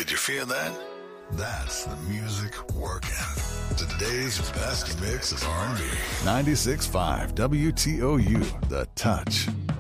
Did you feel that? That's the music working. Today's best mix of R&B. 96.5 WTOU, The Touch.